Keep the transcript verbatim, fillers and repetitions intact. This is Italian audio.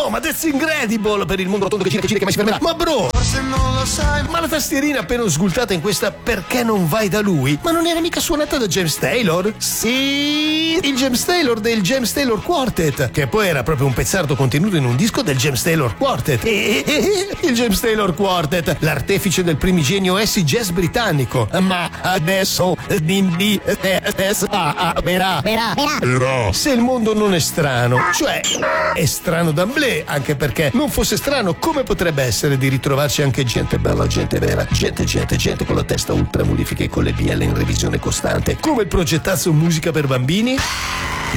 No, ma that's incredible per il mondo rotondo che gira, che gira, che mai si fermerà. Ma bro, forse non lo sai, ma la tastierina appena sgultata in questa Perché non vai da lui? Ma non era mica suonata da James Taylor? Sì, il James Taylor del James Taylor Quartet, che poi era proprio un pezzardo contenuto in un disco del James Taylor Quartet. E, e, e, il James Taylor Quartet, l'artefice del primigenio acid jazz britannico. Ma adesso Dindi verrà, verrà, verrà. Se il mondo non è strano, cioè è strano d'amblè, anche perché non fosse strano, come potrebbe essere di ritrovarci anche gente bella, gente vera, gente, gente, gente con la testa ultramulifica e con le bielle in revisione costante, come il progettazzo Musica per bambini?